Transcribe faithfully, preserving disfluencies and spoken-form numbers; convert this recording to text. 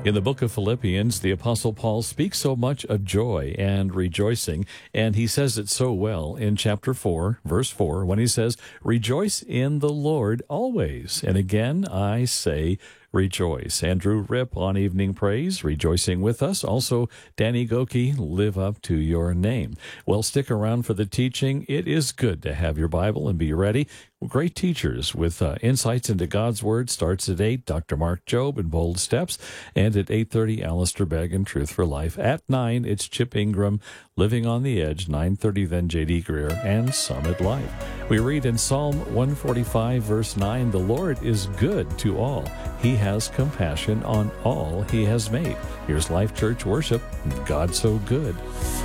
In the book of Philippians, the Apostle Paul speaks so much of joy and rejoicing, and he says it so well in chapter four, verse four, when he says, "Rejoice in the Lord always. And again, I say, rejoice." Andrew Rip on Evening Praise, rejoicing with us. Also, Danny Goki, live up to your name. Well, stick around for the teaching. It is good to have your Bible and be ready. Great teachers with uh, insights into God's Word starts at eight, Doctor Mark Jobe and Bold Steps, and at eight thirty, Alistair Begg and Truth for Life. At nine, it's Chip Ingram, Living on the Edge, nine thirty, then J D Greer and Summit Life. We read in Psalm one forty-five, verse nine, "The Lord is good to all. He has compassion on all he has made." Here's Life Church Worship, God So Good.